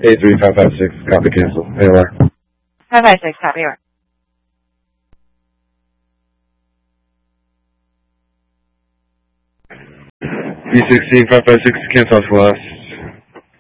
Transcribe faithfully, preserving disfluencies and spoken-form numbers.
eight three five five six, copy cancel. A O R. five five six, copy. Over. B sixteen five five six, cancel for last.